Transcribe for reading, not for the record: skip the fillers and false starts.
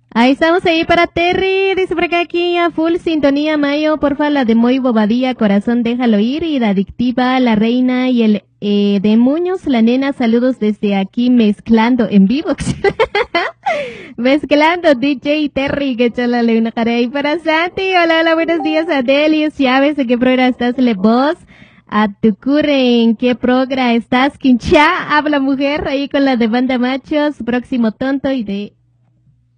Ahí estamos ahí para Terry, dice por acá aquí a full sintonía, Mayo, porfa, la de Muy Bobadilla, Corazón, déjalo ir, y la adictiva, La Reina y el de Muñoz, la nena, saludos desde aquí mezclando en vivo. Mezclando DJ Terry, que chalale una cara ahí para Santi. Hola, hola, buenos días, Adelius, ya ves en qué programa estás, le voz. A tu curre, ¿en qué programa estás? Quincha, habla mujer, ahí con la de Banda Machos, próximo tonto y de